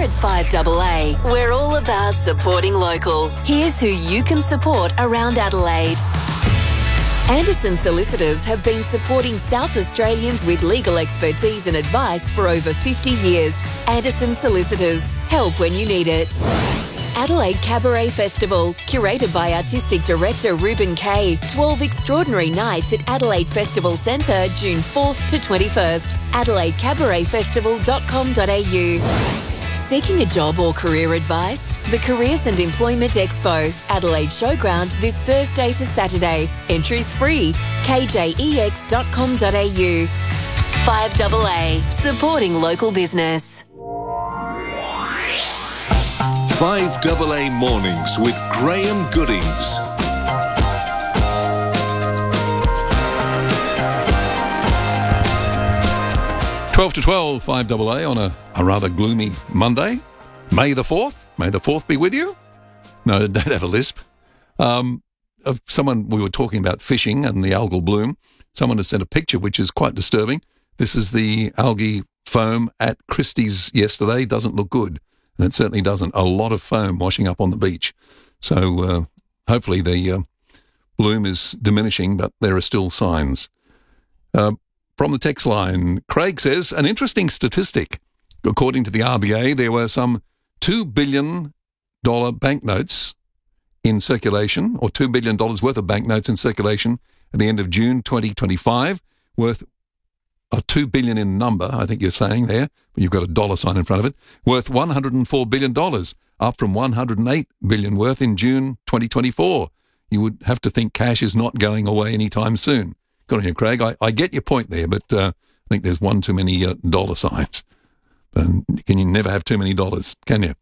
at 5AA, we're all about supporting local. Here's who you can support around Adelaide. Anderson Solicitors have been supporting South Australians with legal expertise and advice for over 50 years. Anderson Solicitors. Help when you need it. Adelaide Cabaret Festival, curated by Artistic Director Ruben Kay. 12 extraordinary nights at Adelaide Festival Centre, June 4th to 21st. AdelaideCabaretFestival.com.au. Seeking a job or career advice? The Careers and Employment Expo, Adelaide Showground, this Thursday to Saturday. Entries free. KJEX.com.au. 5AA, supporting local business. 5AA Mornings with Graham Goodings. Twelve to 12, 5AA on a rather gloomy Monday. May the 4th. May the 4th be with you. No, don't have a lisp. Of someone, we were talking about fishing and the algal bloom. Someone has sent a picture which is quite disturbing. This is the algae foam at Christie's yesterday. Doesn't look good. And it certainly doesn't. A lot of foam washing up on the beach. So hopefully the bloom is diminishing, but there are still signs. From the text line, Craig says, an interesting statistic. According to the RBA, there were some $2 billion banknotes in circulation, or $2 billion worth of banknotes in circulation at the end of June 2025, worth $2 billion in number, I think you're saying there, but you've got a dollar sign in front of it, worth $104 billion, up from $108 billion worth in June 2024. You would have to think cash is not going away anytime soon. Good on you, Craig. I get your point there, but I think there's one too many dollar signs. Can you never have too many dollars, can you?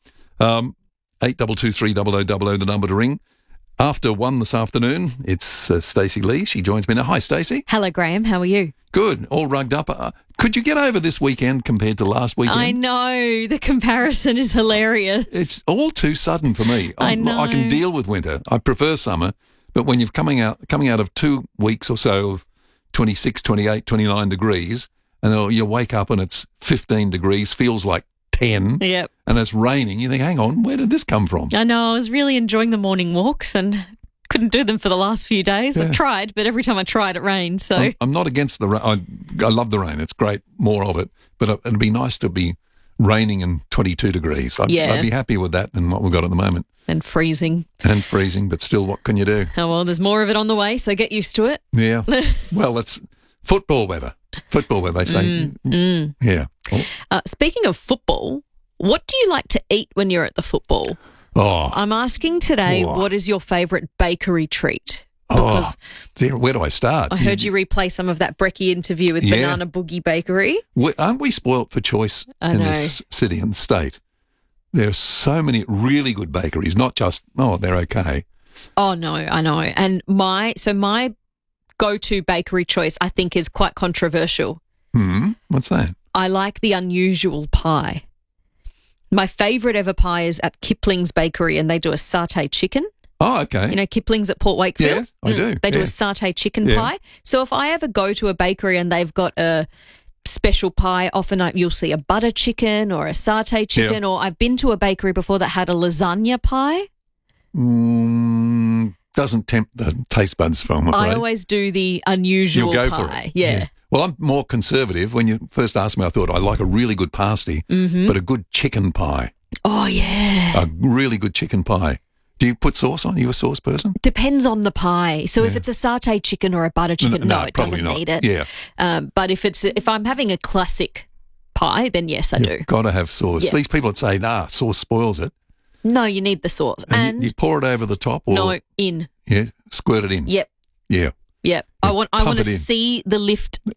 82230000, the number to ring. After 1 this afternoon, it's Stacey Lee. She joins me now. Hi, Stacey. Hello, Graham. How are you? Good. All rugged up. Could you get over this weekend compared to last weekend? I know. The comparison is hilarious. It's all too sudden for me. I know. I can deal with winter. I prefer summer. But when you're coming out of 2 weeks or so of 26, 28, 29 degrees, and then you wake up and it's 15 degrees, feels like 10, Yep. and it's raining, you think, hang on, where did this come from? I know. I was really enjoying the morning walks and couldn't do them for the last few days. Yeah. I've tried, but every time I tried, it rained. So I'm not against the rain. I love the rain. It's great, more of it. But it'd be nice to be raining and 22 degrees. I'd be happy with that than what we've got at the moment. And freezing. And freezing, but still, what can you do? Oh, well, there's more of it on the way, so get used to it. Yeah. Well, it's football weather. Football weather, they say. Yeah. Speaking of football, what do you like to eat when you're at the football? Oh. I'm asking today, what is your favourite bakery treat? Because where do I start? I heard you replay some of that Brekkie interview with Banana Boogie Bakery. Aren't we spoilt for choice in this city and state? There are so many really good bakeries, not just, they're okay. Oh, no, I know. And my go-to bakery choice, I think, is quite controversial. What's that? I like the unusual pie. My favourite ever pie is at Kipling's Bakery, and they do a satay chicken. Oh, okay. You know, Kipling's at Port Wakefield? Yes, I do. They do a satay chicken pie. So if I ever go to a bakery and they've got a special pie, often you'll see a butter chicken or a satay chicken, or I've been to a bakery before that had a lasagna pie. Doesn't tempt the taste buds, I'm afraid. I always do the unusual You'll go pie. for it. Yeah. Well, I'm more conservative. When you first asked me, I thought I like a really good pasty, but a good chicken pie. Oh, yeah. A really good chicken pie. Do you put sauce on? Are you a sauce person? Depends on the pie. So if it's a satay chicken or a butter chicken, no, it doesn't not. need it. Yeah. But if I'm having a classic pie, then yes, I do. Got to have sauce. Yeah. These people that say, sauce spoils it. No, you need the sauce. And you pour it over the top? Or, no, in. Yeah, squirt it in. Yep. Yeah. Yep. I want pump to it in. see the lift